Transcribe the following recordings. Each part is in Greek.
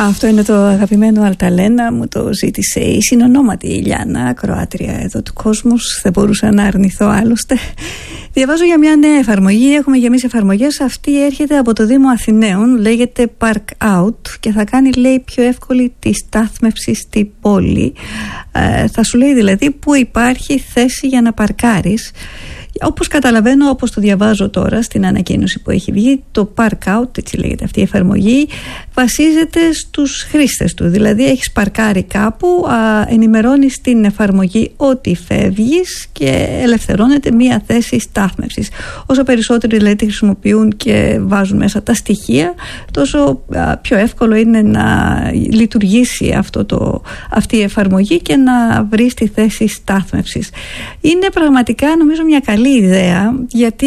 Αυτό είναι το αγαπημένο Αλταλένα, μου το ζήτησε η συνονόματη Ηλιάνα, Κροάτρια εδώ του Κόσμους. Δεν μπορούσα να αρνηθώ άλλωστε. Διαβάζω για μια νέα εφαρμογή. Έχουμε γεμίσει εφαρμογές. Αυτή έρχεται από το Δήμο Αθηναίων. Λέγεται Park Out και θα κάνει, λέει, πιο εύκολη τη στάθμευση στη πόλη. Θα σου λέει δηλαδή που υπάρχει θέση για να παρκάρεις. Όπως καταλαβαίνω, όπως το διαβάζω τώρα στην ανακοίνωση που έχει βγει, το Park Out, έτσι λέγεται αυτή η εφαρμογή, βασίζεται στους χρήστες του. Δηλαδή έχεις παρκάρει κάπου, ενημερώνεις την εφαρμογή ότι φεύγεις και ελευθερώνεται μία θέση στάθμευσης. Όσο περισσότεροι δηλαδή τη χρησιμοποιούν και βάζουν μέσα τα στοιχεία, τόσο πιο εύκολο είναι να λειτουργήσει αυτή η εφαρμογή και να βρεις τη θέση στάθμευσης. Είναι πραγματικά, νομίζω, μια καλή ιδέα, γιατί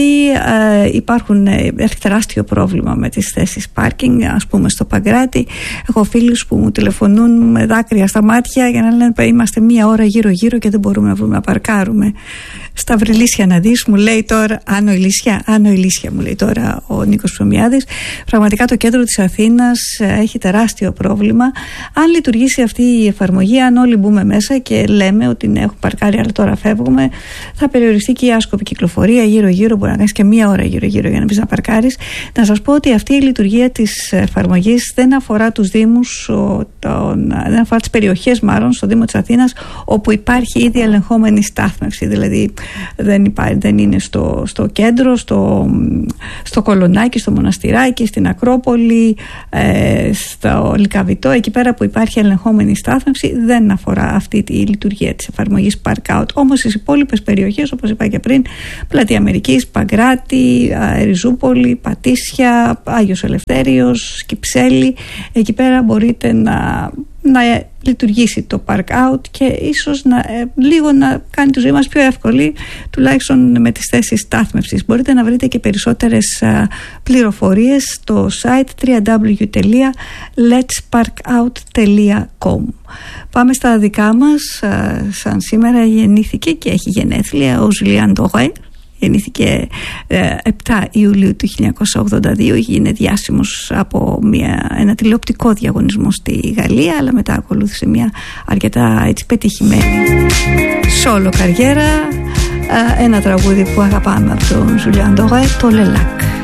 έχει τεράστιο πρόβλημα με τις θέσεις πάρκινγκ. Ας πούμε στο Παγκράτη έχω φίλους που μου τηλεφωνούν με δάκρυα στα μάτια για να λένε είμαστε μία ώρα γύρω-γύρω και δεν μπορούμε να βρούμε να παρκάρουμε. Στα Βρυλίσια να δεις, μου λέει τώρα, Άνω Ηλίσια μου λέει τώρα ο Νίκος Ψωμιάδης. Πραγματικά το κέντρο της Αθήνας έχει τεράστιο πρόβλημα. Αν λειτουργήσει αυτή η εφαρμογή, αν όλοι μπούμε μέσα και λέμε ότι ναι, έχω παρκάρει αλλά τώρα φεύγουμε, θα περιοριστεί και η άσκοπη κυκλοφορία γύρω-γύρω. Μπορεί να κάνεις και μία ώρα γύρω-γύρω για να πεις να παρκάρεις. Να σας πω ότι αυτή η λειτουργία της εφαρμογής δεν αφορά τους Δήμους, δεν αφορά τις περιοχές μάλλον στο Δήμο της Αθήνας όπου υπάρχει ήδη ελεγχόμενη στάθμευση. Δηλαδή δεν είναι στο κέντρο, στο Κολονάκι, στο Μοναστηράκι, στην Ακρόπολη, στο Λυκαβητό, εκεί πέρα που υπάρχει ελεγχόμενη στάθμευση, δεν αφορά αυτή η λειτουργία της εφαρμογής Park Out. Όμως στις υπόλοιπες περιοχές, όπως είπα και πριν, Πλατεία Αμερικής, Παγκράτη, Ριζούπολη, Πατήσια, Άγιος Ελευθέριος, Κυψέλη, εκεί πέρα μπορείτε να λειτουργήσει το Park Out και ίσως λίγο να κάνει τη ζωή μας πιο εύκολη, τουλάχιστον με τις θέσεις στάθμευσης. Μπορείτε να βρείτε και περισσότερες πληροφορίες στο site www.letsparkout.com. Πάμε στα δικά μας. Σαν σήμερα γεννήθηκε και έχει γενέθλια ο Ζουλιάν Ντογέ. Γεννήθηκε 7 Ιουλίου του 1982, έγινε διάσημος από ένα τηλεοπτικό διαγωνισμό στη Γαλλία, αλλά μετά ακολούθησε μια αρκετά πετυχημένη solo καριέρα. Ένα τραγούδι που αγαπάμε από τον Ζουλιάν Ντογέ, το Λελάκ.